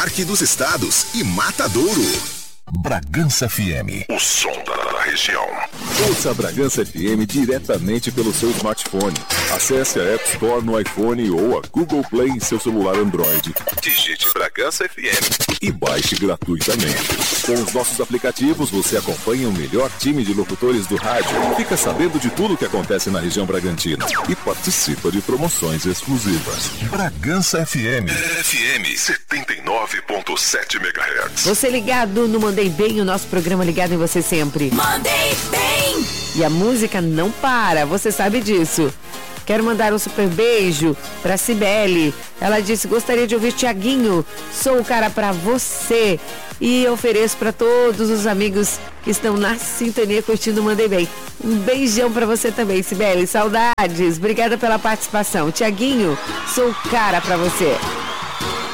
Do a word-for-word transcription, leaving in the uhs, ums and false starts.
Parque dos Estados e Matadouro. Bragança F M, o som da região. Ouça a Bragança F M diretamente pelo seu smartphone. Acesse a App Store no iPhone ou a Google Play em seu celular Android. Digite Bragança F M e baixe gratuitamente. Com os nossos aplicativos, você acompanha o melhor time de locutores do rádio, fica sabendo de tudo o que acontece na região Bragantina e participa de promoções exclusivas. Bragança F M. F M setenta e nove ponto sete megahertz. Você ligado no Mandei Bem, o nosso programa ligado em você sempre. Mandei Bem! E a música não para, você sabe disso. Quero mandar um super beijo pra Cibele. Ela disse, gostaria de ouvir Tiaguinho, sou o cara pra você. E ofereço pra todos os amigos que estão na sintonia curtindo o Mandei Bem. Um beijão pra você também, Cibele. Saudades. Obrigada pela participação. Tiaguinho, sou o cara pra você.